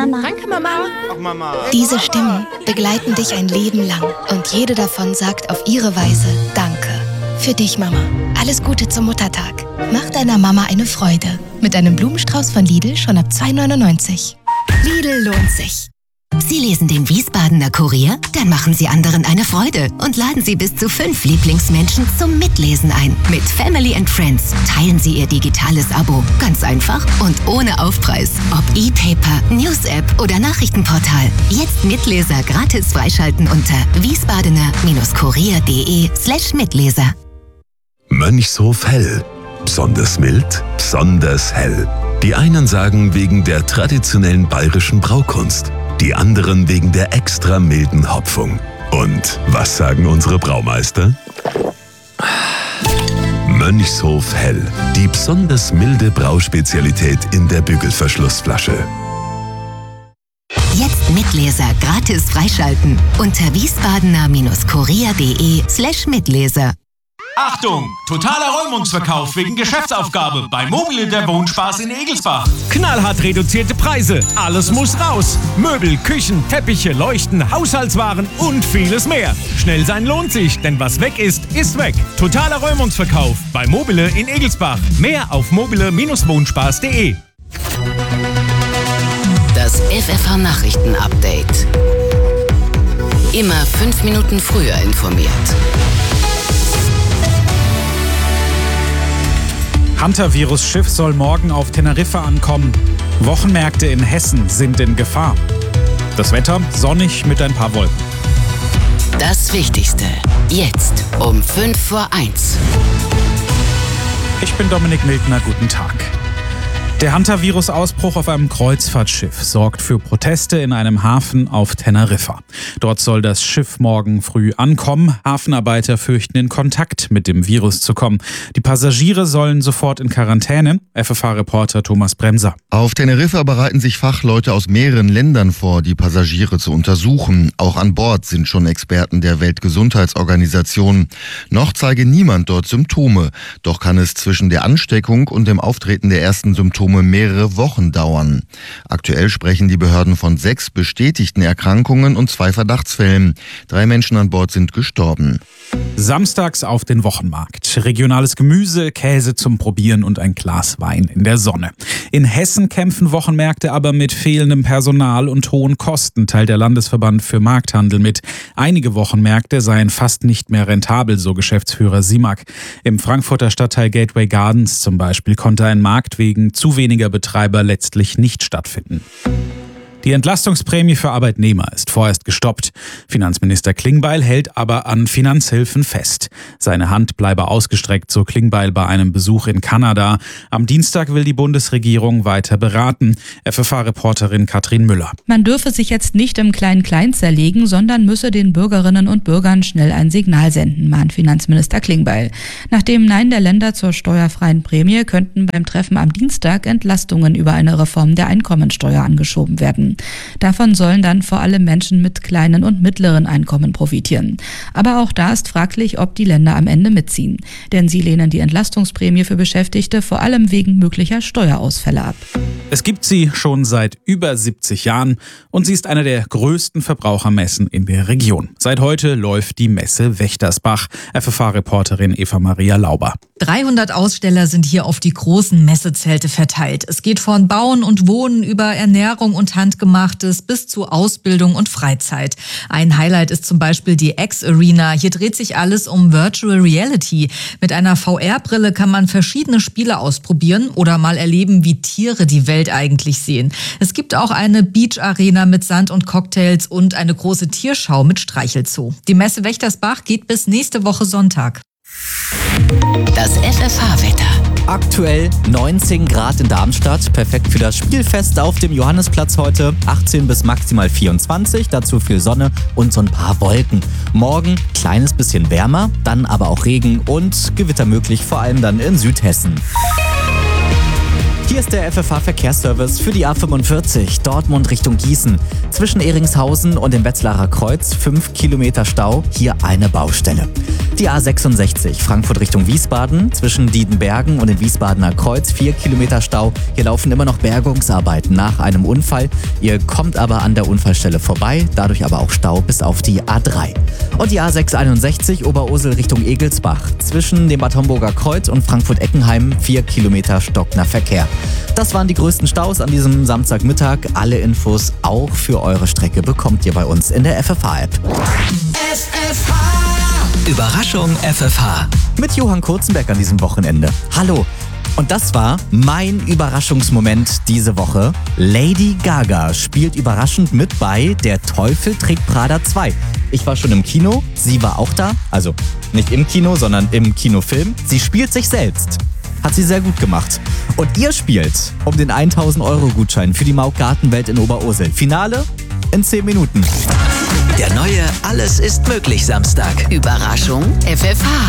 Danke, Mama. Ach, Mama. Diese Stimmen begleiten dich ein Leben lang und jede davon sagt auf ihre Weise Danke. Für dich, Mama. Alles Gute zum Muttertag. Mach deiner Mama eine Freude. Mit einem Blumenstrauß von Lidl schon ab 2,99 €. Lidl lohnt sich. Sie lesen den Wiesbadener Kurier? Dann machen Sie anderen eine Freude und laden Sie bis zu 5 Lieblingsmenschen zum Mitlesen ein. Mit Family and Friends teilen Sie Ihr digitales Abo. Ganz einfach und ohne Aufpreis. Ob E-Paper, News-App oder Nachrichtenportal. Jetzt Mitleser gratis freischalten unter wiesbadener-kurier.de/Mitleser. Mönchshof Hell. Besonders mild, besonders hell. Die einen sagen wegen der traditionellen bayerischen Braukunst, die anderen wegen der extra milden Hopfung. Und was sagen unsere Braumeister? Mönchshof Hell, die besonders milde Brauspezialität in der Bügelverschlussflasche. Jetzt Mitleser gratis freischalten unter wiesbadener-kurier.de/Mitleser. Achtung! Totaler Räumungsverkauf wegen Geschäftsaufgabe bei Mobile der Wohnspaß in Egelsbach. Knallhart reduzierte Preise. Alles muss raus. Möbel, Küchen, Teppiche, Leuchten, Haushaltswaren und vieles mehr. Schnell sein lohnt sich, denn was weg ist, ist weg. Totaler Räumungsverkauf bei Mobile in Egelsbach. Mehr auf mobile-wohnspaß.de. Das FFH-Nachrichten-Update. Immer 5 Minuten früher informiert. Hantavirus-Schiff soll morgen auf Teneriffa ankommen. Wochenmärkte in Hessen sind in Gefahr. Das Wetter sonnig mit ein paar Wolken. Das Wichtigste jetzt um 1:05. Ich bin Dominik Mildner, guten Tag. Der Hantavirus-Ausbruch auf einem Kreuzfahrtschiff sorgt für Proteste in einem Hafen auf Teneriffa. Dort soll das Schiff morgen früh ankommen. Hafenarbeiter fürchten, in Kontakt mit dem Virus zu kommen. Die Passagiere sollen sofort in Quarantäne. FFH-Reporter Thomas Bremser. Auf Teneriffa bereiten sich Fachleute aus mehreren Ländern vor, die Passagiere zu untersuchen. Auch an Bord sind schon Experten der Weltgesundheitsorganisation. Noch zeige niemand dort Symptome. Doch kann es zwischen der Ansteckung und dem Auftreten der ersten Symptome mehrere Wochen dauern. Aktuell sprechen die Behörden von 6 bestätigten Erkrankungen und 2 Verdachtsfällen. 3 Menschen an Bord sind gestorben. Samstags auf den Wochenmarkt. Regionales Gemüse, Käse zum Probieren und ein Glas Wein in der Sonne. In Hessen kämpfen Wochenmärkte aber mit fehlendem Personal und hohen Kosten, teilt der Landesverband für Markthandel mit. Einige Wochenmärkte seien fast nicht mehr rentabel, so Geschäftsführer Simak. Im Frankfurter Stadtteil Gateway Gardens zum Beispiel konnte ein Markt wegen zu weniger Betreiber letztlich nicht stattfinden. Die Entlastungsprämie für Arbeitnehmer ist vorerst gestoppt. Finanzminister Klingbeil hält aber an Finanzhilfen fest. Seine Hand bleibe ausgestreckt, so Klingbeil bei einem Besuch in Kanada. Am Dienstag will die Bundesregierung weiter beraten. FFH-Reporterin Katrin Müller. Man dürfe sich jetzt nicht im Klein-Klein zerlegen, sondern müsse den Bürgerinnen und Bürgern schnell ein Signal senden, mahnt Finanzminister Klingbeil. Nach dem Nein der Länder zur steuerfreien Prämie könnten beim Treffen am Dienstag Entlastungen über eine Reform der Einkommensteuer angeschoben werden. Davon sollen dann vor allem Menschen mit kleinen und mittleren Einkommen profitieren. Aber auch da ist fraglich, ob die Länder am Ende mitziehen. Denn sie lehnen die Entlastungsprämie für Beschäftigte vor allem wegen möglicher Steuerausfälle ab. Es gibt sie schon seit über 70 Jahren und sie ist eine der größten Verbrauchermessen in der Region. Seit heute läuft die Messe Wächtersbach. FFH-Reporterin Eva-Maria Lauber. 300 Aussteller sind hier auf die großen Messezelte verteilt. Es geht von Bauen und Wohnen über Ernährung und Handgemachtes bis zu Ausbildung und Freizeit. Ein Highlight ist zum Beispiel die X-Arena. Hier dreht sich alles um Virtual Reality. Mit einer VR-Brille kann man verschiedene Spiele ausprobieren oder mal erleben, wie Tiere die Welt eigentlich sehen. Es gibt auch eine Beach-Arena mit Sand und Cocktails und eine große Tierschau mit Streichelzoo. Die Messe Wächtersbach geht bis nächste Woche Sonntag. Das FFH-Wetter. Aktuell 19 Grad in Darmstadt, perfekt für das Spielfest auf dem Johannisplatz heute. 18 bis maximal 24, dazu viel Sonne und so ein paar Wolken. Morgen kleines bisschen wärmer, dann aber auch Regen und Gewitter möglich, vor allem dann in Südhessen. Hier ist der FFH-Verkehrsservice für die A45 Dortmund Richtung Gießen. Zwischen Eringshausen und dem Wetzlarer Kreuz 5 Kilometer Stau, hier eine Baustelle. Die A66 Frankfurt Richtung Wiesbaden, zwischen Diedenbergen und dem Wiesbadener Kreuz 4 Kilometer Stau. Hier laufen immer noch Bergungsarbeiten nach einem Unfall. Ihr kommt aber an der Unfallstelle vorbei, dadurch aber auch Stau bis auf die A3. Und die A661 Oberursel Richtung Egelsbach, zwischen dem Bad Homburger Kreuz und Frankfurt-Eckenheim 4 Kilometer stockender Verkehr. Das waren die größten Staus an diesem Samstagmittag. Alle Infos auch für eure Strecke bekommt ihr bei uns in der FFH-App. Überraschung FFH. Mit Johann Kurzenberg an diesem Wochenende. Hallo. Und das war mein Überraschungsmoment diese Woche. Lady Gaga spielt überraschend mit bei Der Teufel trägt Prada 2. Ich war schon im Kino, sie war auch da. Also nicht im Kino, sondern im Kinofilm. Sie spielt sich selbst. Hat sie sehr gut gemacht. Und ihr spielt um den 1.000-Euro-Gutschein für die Mauk Gartenwelt in Oberursel. Finale in 10 Minuten. Der neue Alles ist möglich Samstag. Überraschung FFH.